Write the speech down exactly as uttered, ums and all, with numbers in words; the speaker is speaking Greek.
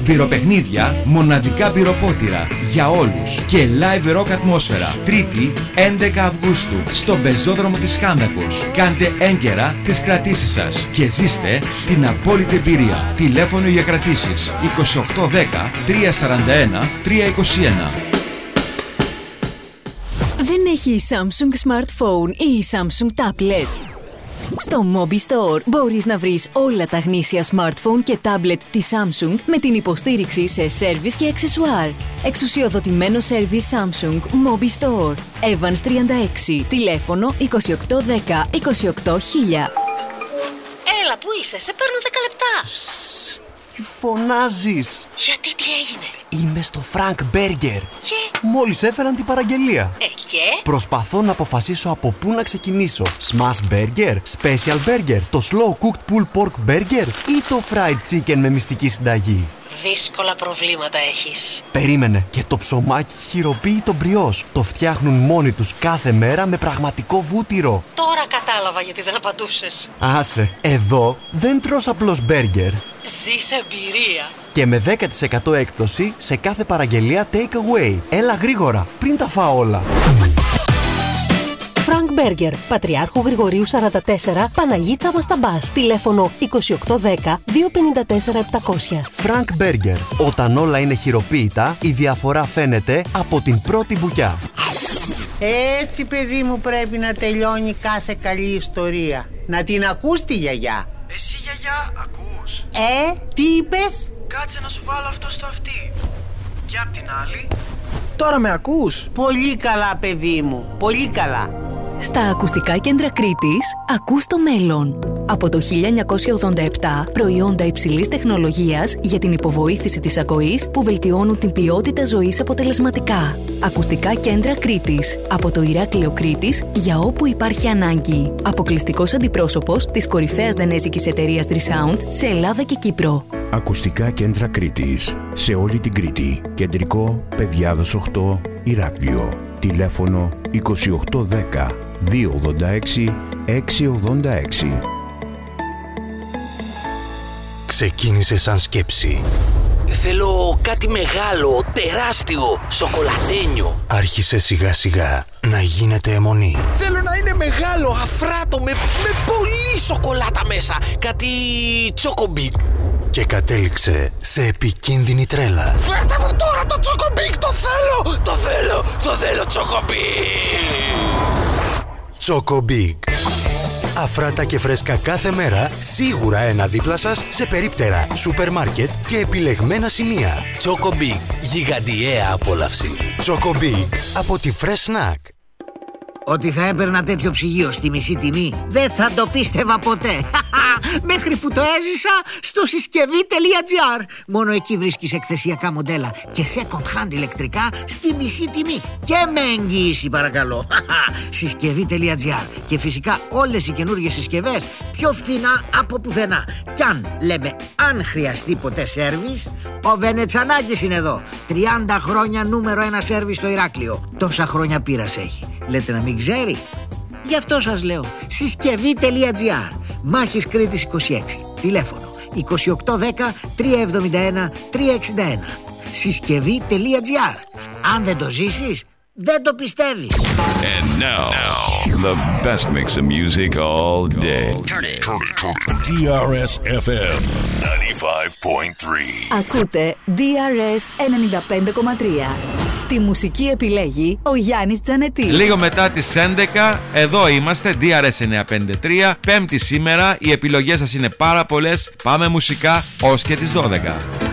Μπυροπαιχνίδια, μοναδικά μπυροπότηρα για όλους και live rock ατμόσφαιρα. Τρίτη, έντεκα Αυγούστου, στον πεζόδρομο της Χάνδακος. Κάντε έγκαιρα τις κρατήσεις σας και ζήστε την απόλυτη εμπειρία. Τηλέφωνο για κρατήσεις είκοσι οκτώ δέκα τριακόσια σαράντα ένα τριακόσια είκοσι ένα. Δεν έχει Samsung Smartphone ή Samsung Tablet? Στο Mobi Store μπορείς να βρεις όλα τα γνήσια smartphone και tablet της Samsung με την υποστήριξη σε σέρβις και αξεσουάρ. Εξουσιοδοτημένο σέρβις Samsung Mobi Store. Evans τριάντα έξι. Τηλέφωνο είκοσι οκτώ δέκα είκοσι οκτώ χίλια. Έλα, πού είσαι, σε παίρνω δέκα λεπτά. Τι φωνάζεις? Γιατί, τι έγινε? Είμαι στο Frank Burger. Και? Μόλις έφεραν την παραγγελία. Ε, και? Προσπαθώ να αποφασίσω από πού να ξεκινήσω. Smash Burger, Special Burger, το Slow Cooked Pulled Pork Burger ή το Fried Chicken με μυστική συνταγή? Δύσκολα προβλήματα έχεις. Περίμενε, και το ψωμάκι χειροποίητο μπριός. Το φτιάχνουν μόνοι τους κάθε μέρα με πραγματικό βούτυρο. Τώρα κατάλαβα γιατί δεν απαντούσες. Άσε, εδώ δεν τρως απλώς μπέργκερ. Ζεις εμπειρία. Και με δέκα τοις εκατό έκπτωση σε κάθε παραγγελία take away. Έλα γρήγορα, πριν τα φάω όλα. Frank Burger, Πατριάρχου Γρηγορίου σαράντα τέσσερα, Παναγίτσα Μασταμπάς. Τηλέφωνο είκοσι οκτώ δέκα διακόσια πενήντα τέσσερα επτακόσια. Frank Burger. Όταν όλα είναι χειροποίητα, η διαφορά φαίνεται από την πρώτη μπουκιά. Έτσι, παιδί μου, πρέπει να τελειώνει κάθε καλή ιστορία. Να την ακούς τη γιαγιά. Εσύ, γιαγιά, ακούς? Ε, τι είπες? Κάτσε να σου βάλω αυτό στο αυτί. Και απ' την άλλη. Τώρα με ακούς? Πολύ καλά, παιδί μου, πολύ καλά. Στα ακουστικά κέντρα Κρήτης, ακούς το μέλλον. Από το χίλια εννιακόσια ογδόντα επτά, προϊόντα υψηλής τεχνολογίας για την υποβοήθηση της ακοής που βελτιώνουν την ποιότητα ζωής αποτελεσματικά. Ακουστικά κέντρα Κρήτης. Από το Ηράκλειο Κρήτης για όπου υπάρχει ανάγκη. Αποκλειστικός αντιπρόσωπος της κορυφαίας δανέζικης εταιρείας Trisound σε Ελλάδα και Κύπρο. Ακουστικά κέντρα Κρήτης. Σε όλη την Κρήτη. Κεντρικό, Παιδιάδος οκτώ, Ηράκλειο. Τηλέφωνο είκοσι οκτώ δέκα διακόσια ογδόντα έξι εξακόσια ογδόντα έξι. Ξεκίνησε σαν σκέψη. Θέλω κάτι μεγάλο, τεράστιο, σοκολατένιο. Άρχισε σιγά σιγά να γίνεται αιμονή. Θέλω να είναι μεγάλο, αφράτο, με, με πολύ σοκολάτα μέσα. Κάτι τσοκομπίκ. Και κατέληξε σε επικίνδυνη τρέλα. Φέρτε μου τώρα το τσοκομπίκ, το θέλω, το θέλω, το θέλω τσοκομπίκ. Τσοκομπίκ. Αφράτα και φρέσκα κάθε μέρα, σίγουρα ένα δίπλα σας σε περίπτερα, σούπερ μάρκετ και επιλεγμένα σημεία. Τσοκομπίκ, γιγαντιαία απόλαυση. Τσοκομπίκ από τη Fresh Snack. Ότι θα έπαιρνα τέτοιο ψυγείο στη μισή τιμή δεν θα το πίστευα ποτέ. Μέχρι που το έζησα στο συσκευή τελεία τζι άρ. Μόνο εκεί βρίσκεις εκθεσιακά μοντέλα και second hand ηλεκτρικά στη μισή τιμή και με εγγύηση, παρακαλώ. συσκευή τελεία τζι άρ. Και φυσικά όλες οι καινούργιες συσκευές πιο φθηνά από πουθενά. Κι αν λέμε αν χρειαστεί ποτέ σέρβις, ο Βενετσανάκης είναι εδώ. τριάντα χρόνια νούμερο ένα σέρβις στο Ηράκλειο. Τόσα χρόνια πείρας έχει. Λέτε να μην ξέρει? Γι' αυτό σας λέω. συσκευή τελεία τζι άρ. Μάχης Κρήτης είκοσι έξι. Τηλέφωνο είκοσι οκτώ δέκα τριακόσια εβδομήντα ένα τριακόσια εξήντα ένα. συσκευή τελεία τζι άρ. Αν δεν το ζήσεις, δεν το πιστεύεις. And now, now, the best mix of music all day. Turn it, turn it, turn it. ντι αρ ες εφ εμ ενενήντα πέντε κόμμα τρία. Ακούτε ντι αρ ες ενενήντα πέντε κόμμα τρία. Τη μουσική επιλέγει ο Γιάννης Τζανετής. Λίγο μετά τις έντεκα, εδώ είμαστε, ντι αρ ες εννιακόσια πενήντα τρία. Πέμπτη σήμερα, οι επιλογές σας είναι πάρα πολλές. Πάμε μουσικά ως και τις δώδεκα.